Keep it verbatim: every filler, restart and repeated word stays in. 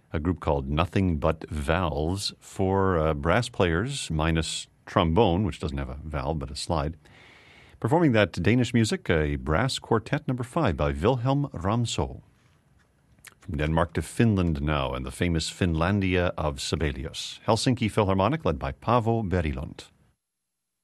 a group called Nothing But Valves, for uh, brass players minus trombone, which doesn't have a valve but a slide. Performing that Danish music, a brass quartet number five by Wilhelm Ramsø. From Denmark to Finland now, and the famous Finlandia of Sibelius. Helsinki Philharmonic, led by Paavo Berilund.